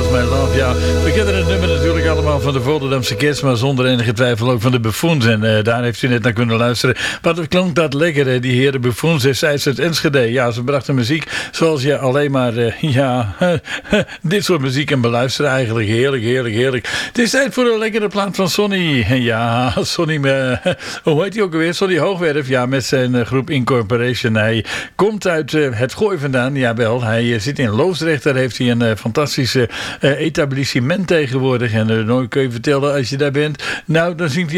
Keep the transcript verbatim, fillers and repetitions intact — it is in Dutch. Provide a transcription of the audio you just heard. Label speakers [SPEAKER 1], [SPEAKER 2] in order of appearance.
[SPEAKER 1] Was My Love. Ja, we kennen het nummer natuurlijk allemaal van de Volendamse Kids, maar zonder enige twijfel ook van de Buffoons. En uh, daar heeft u net naar kunnen luisteren. Wat klonk dat lekker, hè? Die heren Buffoons destijds uit Enschede. Ja, ze brachten muziek zoals je alleen maar, uh, ja, dit soort muziek kan beluisteren eigenlijk. Heerlijk, heerlijk, heerlijk. Het is tijd voor een lekkere plaat van Sonny. Ja, Sonny, uh, hoe heet hij ook alweer? Sonny Hoogwerf, ja, met zijn uh, groep Incorporation. Hij komt uit uh, het Gooi vandaan, jawel. Hij uh, zit in Loosdrecht, daar heeft hij een uh, fantastische uh, etablissement tegenwoordig. En uh, nooit kun je vertellen als je daar bent. Nou, dan zingt hij